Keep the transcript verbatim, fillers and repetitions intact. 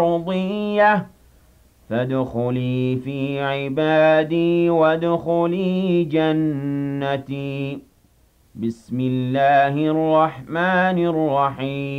مَرْضِيَّةٍ فَادْخُلِي فِي عِبَادِي وَادْخُلِي جَنَّتِي بسم الله الرحمن الرحيم